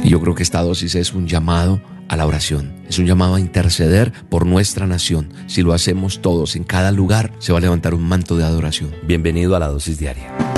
Y yo creo que esta dosis es un llamado a la oración, es un llamado a interceder por nuestra nación. Si lo hacemos todos en cada lugar, se va a levantar un manto de adoración. Bienvenido a la dosis diaria.